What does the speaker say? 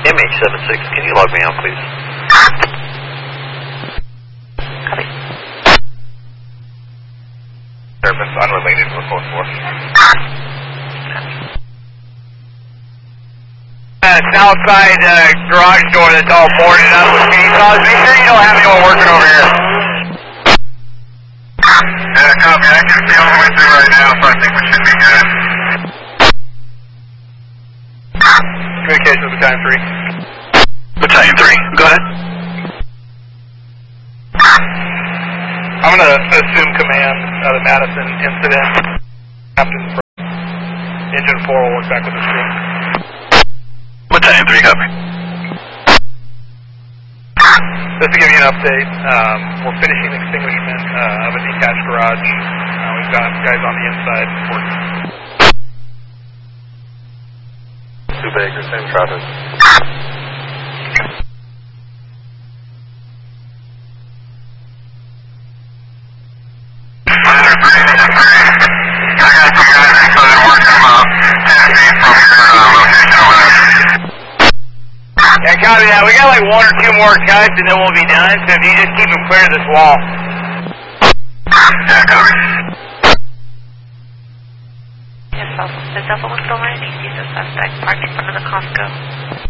MH76, can you log me out, please? Copy. Service unrelated for code 4. Southside garage door that's all boarded up with chainsaws. Make sure you don't have anyone working over here. Yeah, copy. I can see all the way through right now, so I think we should be good. Communication with Battalion 3. Battalion 3, go ahead. I'm going to assume command of the Madison incident. Captain Engine 4 will work back with the team. Battalion 3, copy. Just to give you an update, we're finishing extinguishment of a detached garage. We've got guys on the inside working. 2 Baker, same traffic. Yeah, copy that. We got like 1 or 2 more cuts and then we'll be done, so if you just keep them clear of this wall. Yeah, copy. Yes, the cell phone still running. You see the suspect parked in front of the Costco.